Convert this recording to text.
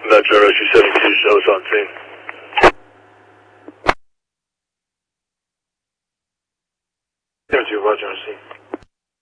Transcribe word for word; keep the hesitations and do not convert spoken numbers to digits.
Metro Rescue seventy-two, show us on scene. seventy-two, Roger, on scene.